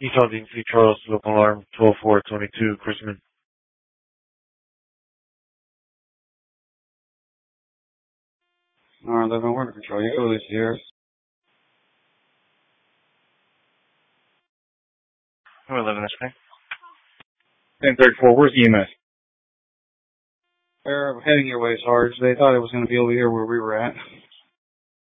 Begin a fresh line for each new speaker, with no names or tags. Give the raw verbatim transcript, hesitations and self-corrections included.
Utah D C Charles, local alarm twelve four twenty-two, Chrisman.
R eleven, Water Control, you go this year.
Oh, eleven, that's fine.
ten thirty-four, where's E M S? They're heading your way, Sarge. They thought it was going to be over here where we were at.